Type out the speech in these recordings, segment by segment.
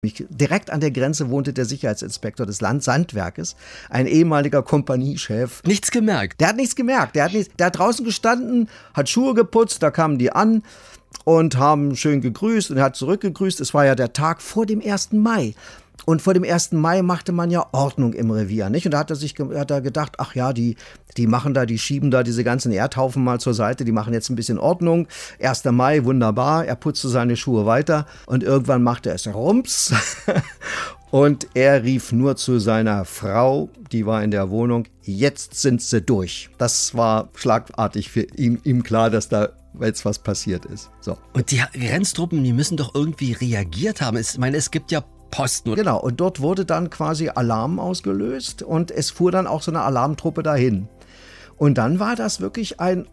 Direkt an der Grenze wohnte der Sicherheitsinspektor des Sandwerkes, ein ehemaliger Kompaniechef. Nichts gemerkt? Der hat nichts gemerkt. Der hat draußen gestanden, hat Schuhe geputzt, da kamen die an und haben schön gegrüßt und er hat zurückgegrüßt. Es war ja der Tag vor dem 1. Mai. Und vor dem 1. Mai machte man ja Ordnung im Revier, nicht? Und da hat er gedacht, ach ja, die schieben da diese ganzen Erdhaufen mal zur Seite, die machen jetzt ein bisschen Ordnung. 1. Mai, wunderbar, er putzte seine Schuhe weiter und irgendwann machte es Rums. Und er rief nur zu seiner Frau, die war in der Wohnung, jetzt sind sie durch. Das war schlagartig für ihm klar, dass da jetzt was passiert ist. So. Und die Grenztruppen, die müssen doch irgendwie reagiert haben. Ich meine, es gibt ja Posten. Genau, und dort wurde dann quasi Alarm ausgelöst und es fuhr dann auch so eine Alarmtruppe dahin. Und dann war das wirklich ein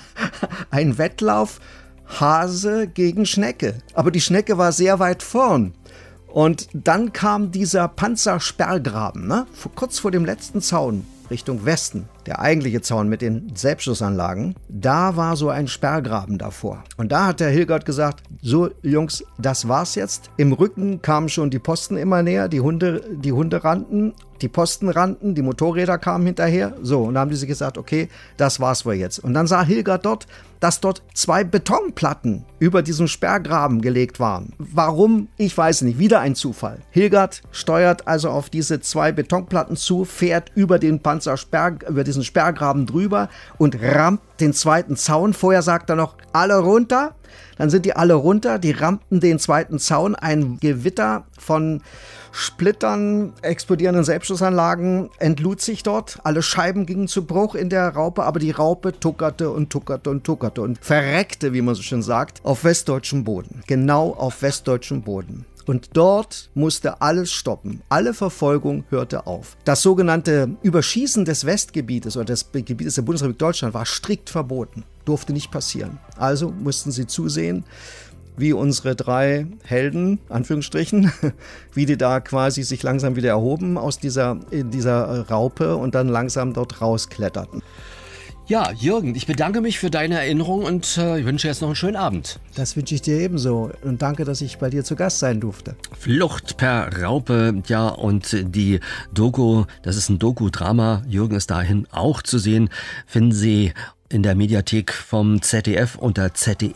Wettlauf Hase gegen Schnecke. Aber die Schnecke war sehr weit vorn. Und dann kam dieser Panzersperrgraben, ne? Kurz vor dem letzten Zaun Richtung Westen, der eigentliche Zaun mit den Selbstschussanlagen, da war so ein Sperrgraben davor. Und da hat der Hilgert gesagt, so Jungs, das war's jetzt. Im Rücken kamen schon die Posten immer näher, die Hunde rannten, die Posten rannten, die Motorräder kamen hinterher. So, und da haben die sich gesagt, okay, das war's wohl jetzt. Und dann sah Hilgert dort, dass dort 2 Betonplatten über diesem Sperrgraben gelegt waren. Warum? Ich weiß nicht. Wieder ein Zufall. Hilgert steuert also auf diese 2 Betonplatten zu, fährt über diesen Sperrgraben drüber und rammt den zweiten Zaun. Vorher sagt er noch, alle runter. Dann sind die alle runter, die rammten den zweiten Zaun. Ein Gewitter von Splittern, explodierenden Selbstschussanlagen entlud sich dort. Alle Scheiben gingen zu Bruch in der Raupe, aber die Raupe tuckerte und verreckte, wie man so schön sagt, auf westdeutschem Boden. Genau auf westdeutschem Boden. Und dort musste alles stoppen. Alle Verfolgung hörte auf. Das sogenannte Überschießen des Westgebietes oder des Gebietes der Bundesrepublik Deutschland war strikt verboten. Durfte nicht passieren. Also mussten sie zusehen, wie unsere 3 Helden, Anführungsstrichen, wie die da quasi sich langsam wieder erhoben in dieser Raupe und dann langsam dort rauskletterten. Ja, Jürgen, ich bedanke mich für deine Erinnerung und ich wünsche jetzt noch einen schönen Abend. Das wünsche ich dir ebenso und danke, dass ich bei dir zu Gast sein durfte. Flucht per Raupe, ja, und die Doku, das ist ein Doku-Drama, Jürgen ist dahin auch zu sehen, finden Sie in der Mediathek vom ZDF unter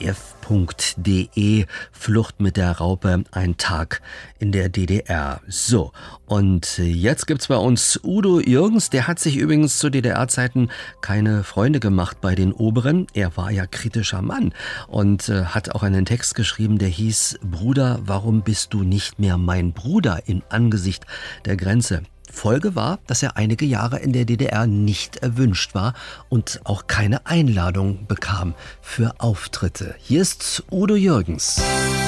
zdf.de. Flucht mit der Raupe, ein Tag in der DDR. So, und jetzt gibt's bei uns Udo Jürgens. Der hat sich übrigens zu DDR-Zeiten keine Freunde gemacht bei den Oberen. Er war ja kritischer Mann und hat auch einen Text geschrieben, der hieß: Bruder, warum bist du nicht mehr mein Bruder in Angesicht der Grenze? Folge war, dass er einige Jahre in der DDR nicht erwünscht war und auch keine Einladung bekam für Auftritte. Hier ist Udo Jürgens.